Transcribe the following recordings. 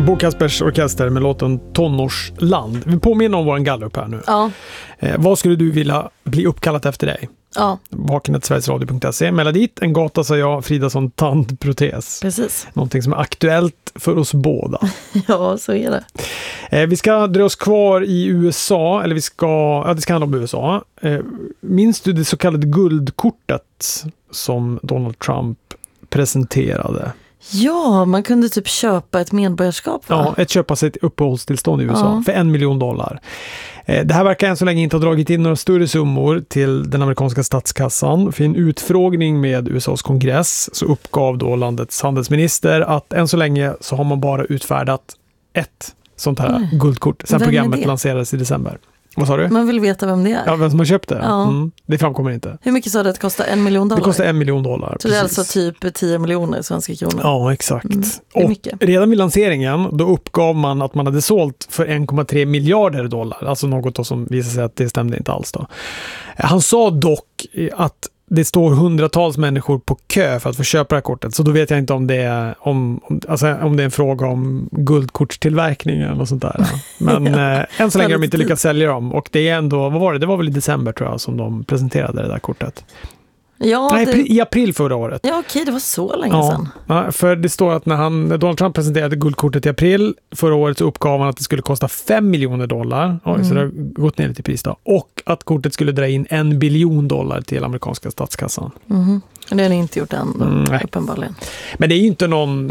Bo Kaspers Orkester med låten Tonårsland. Vi påminner om våran gallup här nu. Ja. Vad skulle du vilja bli uppkallat efter dig? Ja. Vakenet.sverigesradio.se. Mella dit, en gata sa jag, Fridason tandprotes. Precis. Någonting som är aktuellt för oss båda. Ja, så är det. Vi ska dra oss kvar i USA, eller det ska handla om USA. Minns du det så kallade guldkortet som Donald Trump presenterade? Ja, man kunde typ köpa ett medborgarskap, va? Ja, köpa sig ett uppehållstillstånd i USA för $1 miljon. Det här verkar än så länge inte ha dragit in några större summor till den amerikanska statskassan. För en utfrågning med USAs kongress så uppgav då landets handelsminister att än så länge så har man bara utfärdat ett sånt här guldkort sen programmet lanserades i december. Vad sa du? Man vill veta vem det är. Ja, vem som har köpt det. Ja. Det framkommer inte. Hur mycket sa det att det kostar $1 miljon? Det kostar $1 miljon. Så precis. det är alltså typ 10 miljoner svenska kronor. Ja, exakt. Det är Och mycket. redan vid lanseringen då uppgav man att man hade sålt för $1,3 miljarder. Alltså något då som visade sig att det stämde inte alls då. Han sa dock att det står hundratals människor på kö för att få köpa det här kortet. Så då vet jag inte om det är om det är en fråga om guldkortstillverkning eller något sånt där. Men än så länge har de inte lyckats sälja dem. Och det är ändå, vad var det? Det var väl i december tror jag som de presenterade det där kortet. Ja, Nej, i april förra året. Ja, okej, det var så länge sedan. Ja, för det står att när Donald Trump presenterade guldkortet i april förra året så uppgav han att det skulle kosta $5 miljoner. Så det har gått ner lite i pris då. Och att kortet skulle dra in $1 biljon till amerikanska statskassan. Det har ni inte gjort än, uppenbarligen. Men det är ju inte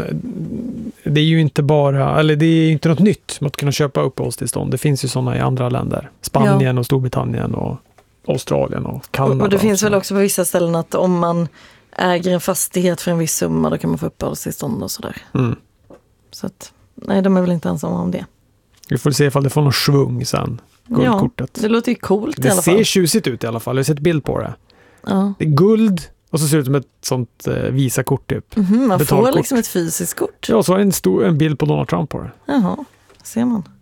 det är ju inte något nytt med att kunna köpa uppehållstillstånd. Det finns ju sådana i andra länder. Spanien och Storbritannien och Australien och Kanada. Och det finns väl också på vissa ställen att om man äger en fastighet för en viss summa då kan man få uppehållstillstånd och sådär. Så att, nej, de är väl inte ensamma om det. Vi får se ifall det får någon svung sen, guldkortet. Ja, det låter ju coolt i alla fall. Det ser tjusigt ut i alla fall. Jag har sett bild på det. Ja. Det är guld och så ser det ut som ett sånt Visa-kort typ. Man betalkort. får liksom ett fysiskt kort. Ja, så är det en bild på Donald Trump på det. Jaha, ser man.